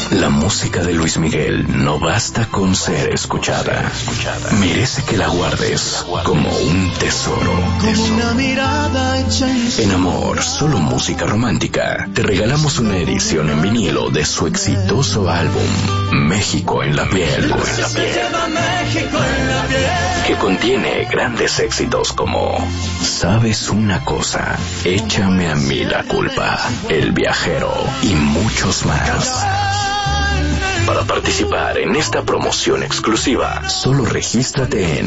La música de Luis Miguel no basta con ser escuchada. Merece que la guardes como un tesoro. En Amor, solo música romántica, te regalamos una edición en vinilo de su exitoso álbum México en la piel, que contiene grandes éxitos como Sabes una cosa, Échame a mí la culpa, El viajero y muchos más. Para participar en esta promoción exclusiva, solo regístrate en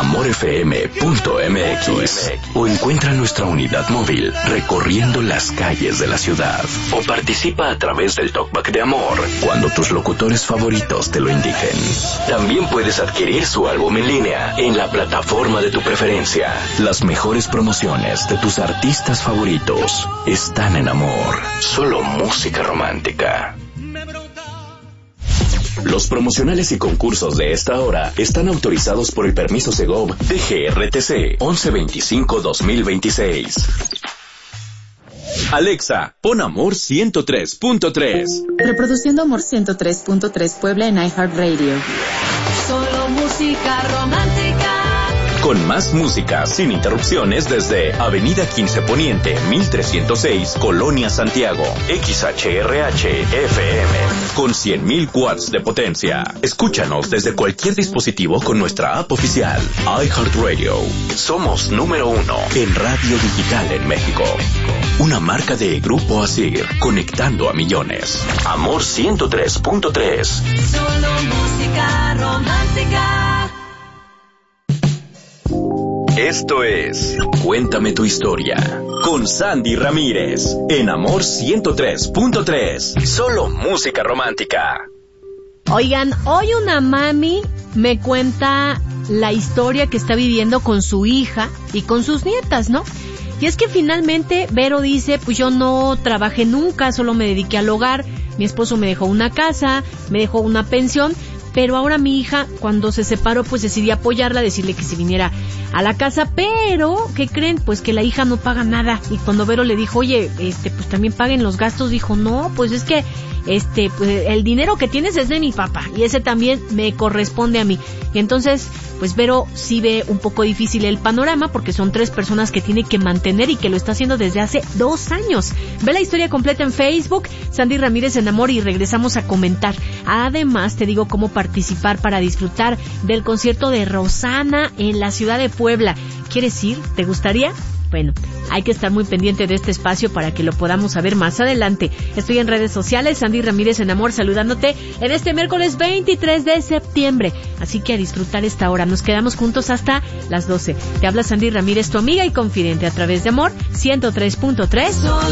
amorfm.mx o encuentra nuestra unidad móvil recorriendo las calles de la ciudad, o participa a través del Talkback de Amor cuando tus locutores favoritos te lo indiquen. También puedes adquirir su álbum en línea en la plataforma de tu preferencia. Las mejores promociones de tus artistas favoritos están en Amor, solo música romántica. Los promocionales y concursos de esta hora están autorizados por el permiso Segov DGRTC 1125-2026. Alexa, pon Amor 103.3. Reproduciendo Amor 103.3 Puebla en iHeartRadio. Solo música romántica. Con más música sin interrupciones desde Avenida 15 Poniente, 1306, Colonia Santiago. XHRH FM con 100.000 watts de potencia. Escúchanos desde cualquier dispositivo con nuestra app oficial iHeartRadio. Somos número 1 en radio digital en México. Una marca de Grupo Asir, conectando a millones. Amor 103.3. Solo música romántica. Esto es Cuéntame tu historia con Sandy Ramírez en Amor 103.3. Solo música romántica. Oigan, hoy una mami me cuenta la historia que está viviendo con su hija y con sus nietas, ¿no? Y es que finalmente Vero dice, pues yo no trabajé nunca, solo me dediqué al hogar, mi esposo me dejó una casa, me dejó una pensión, pero ahora mi hija, cuando se separó, pues decidí apoyarla, decirle que se viniera a la casa, pero, ¿qué creen? Pues que la hija no paga nada. Y cuando Vero le dijo, oye, pues también paguen los gastos, dijo, no, pues es que, pues el dinero que tienes es de mi papá, y ese también me corresponde a mí. Y entonces, pues Vero sí ve un poco difícil el panorama, porque son 3 personas que tiene que mantener y que lo está haciendo desde hace 2 años. Ve la historia completa en Facebook, Sandy Ramírez en Amor, y regresamos a comentar. Además, te digo cómo participar para disfrutar del concierto de Rosana en la ciudad de Puebla. ¿Quieres ir? ¿Te gustaría? Bueno, hay que estar muy pendiente de este espacio para que lo podamos saber más adelante. Estoy en redes sociales, Sandy Ramírez en Amor, saludándote en este miércoles 23 de septiembre. Así que a disfrutar esta hora. Nos quedamos juntos hasta las 12. Te habla Sandy Ramírez, tu amiga y confidente, a través de Amor 103.3.